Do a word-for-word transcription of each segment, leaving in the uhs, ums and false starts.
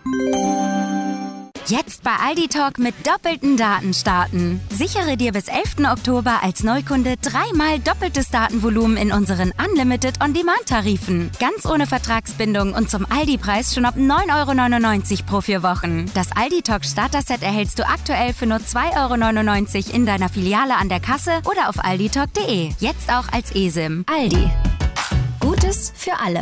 Jetzt bei Aldi Talk mit doppelten Daten starten. Sichere dir bis elften Oktober als Neukunde dreimal doppeltes Datenvolumen in unseren Unlimited On-Demand-Tarifen. Ganz ohne Vertragsbindung und zum Aldi-Preis schon ab neun Euro neunundneunzig pro vier Wochen. Das Aldi Talk Starter-Set erhältst du aktuell für nur zwei Euro neunundneunzig in deiner Filiale an der Kasse oder auf aldi talk punkt de. Jetzt auch als eSIM. Aldi. Gutes für alle.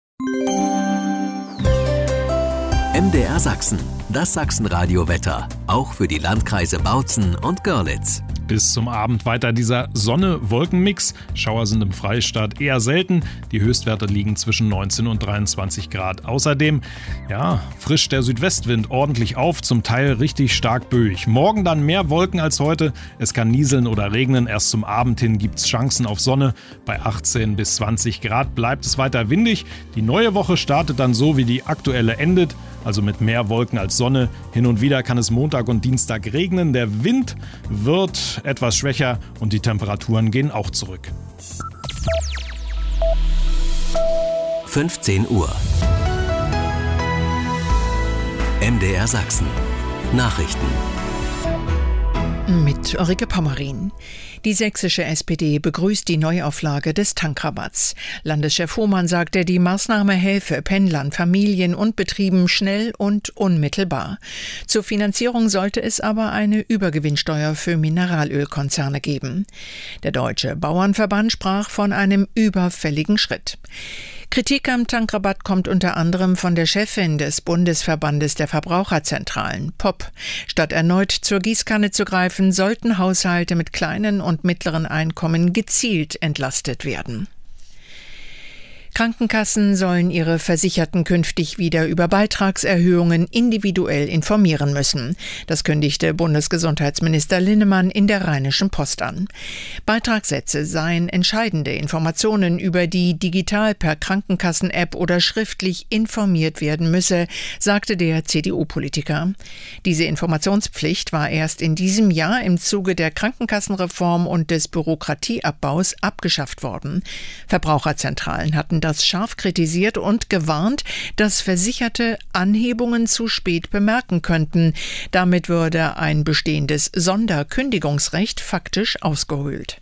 M D R Sachsen, das Sachsenradio-Wetter, auch für die Landkreise Bautzen und Görlitz. Bis zum Abend weiter dieser Sonne-Wolken-Mix. Schauer sind im Freistaat eher selten. Die Höchstwerte liegen zwischen neunzehn und dreiundzwanzig Grad. Außerdem, ja, frischt der Südwestwind ordentlich auf, zum Teil richtig stark böig. Morgen dann mehr Wolken als heute. Es kann nieseln oder regnen. Erst zum Abend hin gibt es Chancen auf Sonne. Bei achtzehn bis zwanzig Grad bleibt es weiter windig. Die neue Woche startet dann so, wie die aktuelle endet. Also mit mehr Wolken als Sonne. Hin und wieder kann es Montag und Dienstag regnen. Der Wind wird etwas schwächer und die Temperaturen gehen auch zurück. fünfzehn Uhr. M D R Sachsen. Nachrichten. Mit Ulrike Pommerin. Die sächsische S P D begrüßt die Neuauflage des Tankrabatts. Landeschef Hohmann sagte, die Maßnahme helfe Pendlern, Familien und Betrieben schnell und unmittelbar. Zur Finanzierung sollte es aber eine Übergewinnsteuer für Mineralölkonzerne geben. Der Deutsche Bauernverband sprach von einem überfälligen Schritt. Kritik am Tankrabatt kommt unter anderem von der Chefin des Bundesverbandes der Verbraucherzentralen, P O P. Statt erneut zur Gießkanne zu greifen, sollten Haushalte mit kleinen und mittleren Einkommen gezielt entlastet werden. Krankenkassen sollen ihre Versicherten künftig wieder über Beitragserhöhungen individuell informieren müssen. Das kündigte Bundesgesundheitsminister Linnemann in der Rheinischen Post an. Beitragssätze seien entscheidende Informationen, über die digital per Krankenkassen-App oder schriftlich informiert werden müsse, sagte der C D U-Politiker. Diese Informationspflicht war erst in diesem Jahr im Zuge der Krankenkassenreform und des Bürokratieabbaus abgeschafft worden. Verbraucherzentralen hatten das scharf kritisiert und gewarnt, dass Versicherte Anhebungen zu spät bemerken könnten. Damit würde ein bestehendes Sonderkündigungsrecht faktisch ausgehöhlt.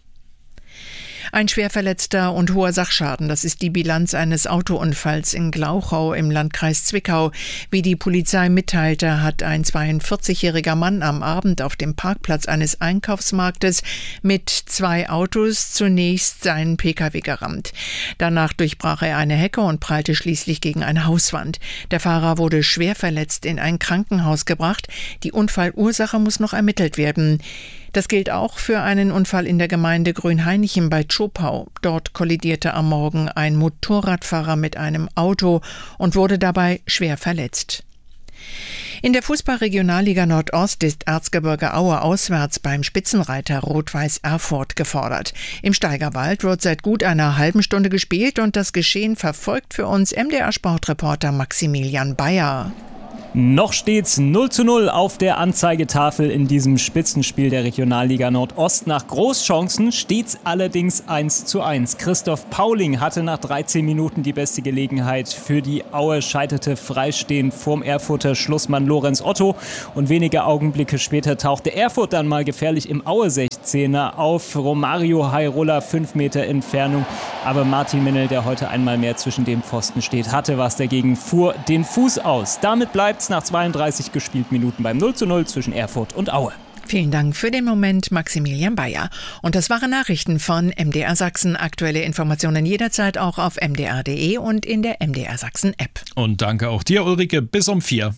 Ein Schwerverletzter und hoher Sachschaden, das ist die Bilanz eines Autounfalls in Glauchau im Landkreis Zwickau. Wie die Polizei mitteilte, hat ein zweiundvierzigjähriger Mann am Abend auf dem Parkplatz eines Einkaufsmarktes mit zwei Autos zunächst seinen Pkw gerammt. Danach durchbrach er eine Hecke und prallte schließlich gegen eine Hauswand. Der Fahrer wurde schwer verletzt in ein Krankenhaus gebracht. Die Unfallursache muss noch ermittelt werden. Das gilt auch für einen Unfall in der Gemeinde Grünhainichen bei Zschopau. Dort kollidierte am Morgen ein Motorradfahrer mit einem Auto und wurde dabei schwer verletzt. In der Fußball-Regionalliga Nordost ist Erzgebirge Aue auswärts beim Spitzenreiter Rot-Weiß Erfurt gefordert. Im Steigerwald wird seit gut einer halben Stunde gespielt und das Geschehen verfolgt für uns M D R-Sportreporter Maximilian Bayer. Noch steht's null zu null auf der Anzeigetafel in diesem Spitzenspiel der Regionalliga Nordost. Nach Großchancen steht's allerdings eins zu eins. Christoph Pauling hatte nach dreizehn Minuten die beste Gelegenheit für die Aue, scheiterte freistehend vorm Erfurter Schlussmann Lorenz Otto. Und wenige Augenblicke später tauchte Erfurt dann mal gefährlich im Aue-Sechzehner auf. Romario Hairola, fünf Meter Entfernung. Aber Martin Minnel, der heute einmal mehr zwischen dem Pfosten steht, hatte was dagegen, fuhr den Fuß aus. Damit bleibt nach zweiunddreißig gespielten Minuten beim null zu null zwischen Erfurt und Aue. Vielen Dank für den Moment, Maximilian Bayer. Und das waren Nachrichten von M D R Sachsen. Aktuelle Informationen jederzeit auch auf m d r punkt d e und in der M D R Sachsen App. Und danke auch dir, Ulrike, bis um vier.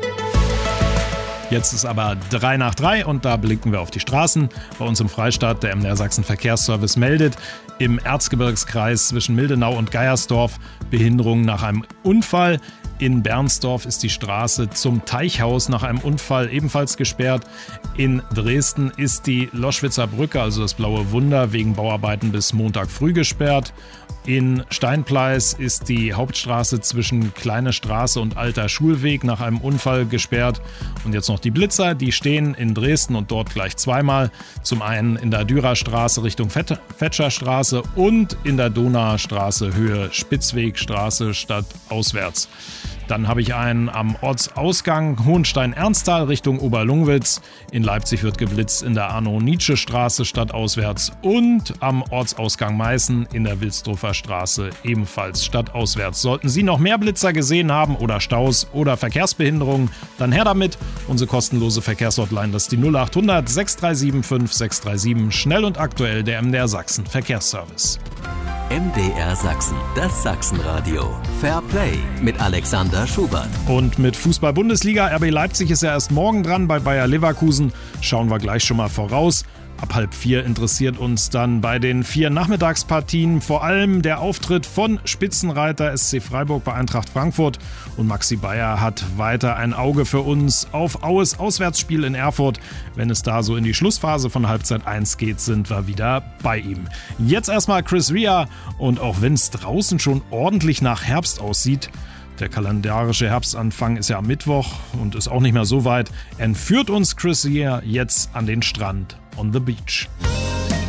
Jetzt ist aber drei nach drei und da blicken wir auf die Straßen. Bei uns im Freistaat, der M D R Sachsen Verkehrsservice meldet, im Erzgebirgskreis zwischen Mildenau und Geiersdorf Behinderung nach einem Unfall. In Bernsdorf ist die Straße zum Teichhaus nach einem Unfall ebenfalls gesperrt. In Dresden ist die Loschwitzer Brücke, also das Blaue Wunder, wegen Bauarbeiten bis Montag früh gesperrt. In Steinpleis ist die Hauptstraße zwischen Kleine Straße und Alter Schulweg nach einem Unfall gesperrt. Und jetzt noch die Blitzer, die stehen in Dresden und dort gleich zweimal. Zum einen in der Dürerstraße Richtung Fetscherstraße und in der Donaustraße Höhe Spitzwegstraße statt auswärts. Dann habe ich einen am Ortsausgang Hohenstein-Ernsthal Richtung Oberlungwitz. In Leipzig wird geblitzt in der Arno-Nietzsche-Straße stadtauswärts und am Ortsausgang Meißen in der Wilsdruffer Straße ebenfalls stadtauswärts. Sollten Sie noch mehr Blitzer gesehen haben oder Staus oder Verkehrsbehinderungen, dann her damit. Unsere kostenlose Verkehrshotline, das ist die null acht hundert sechs drei sieben fünf sechs drei sieben. Schnell und aktuell der M D R Sachsen Verkehrsservice. M D R Sachsen, das Sachsenradio. Fair Play mit Alexander Schubert. Und mit Fußball-Bundesliga, R B Leipzig ist ja erst morgen dran bei Bayer Leverkusen. Schauen wir gleich schon mal voraus. Ab halb vier interessiert uns dann bei den vier Nachmittagspartien vor allem der Auftritt von Spitzenreiter S C Freiburg bei Eintracht Frankfurt. Und Maxi Bayer hat weiter ein Auge für uns auf Aues Auswärtsspiel in Erfurt. Wenn es da so in die Schlussphase von Halbzeit eins geht, sind wir wieder bei ihm. Jetzt erstmal Chris Rea, und auch wenn es draußen schon ordentlich nach Herbst aussieht, der kalendarische Herbstanfang ist ja am Mittwoch und ist auch nicht mehr so weit, entführt uns Chris Rea jetzt an den Strand on the beach.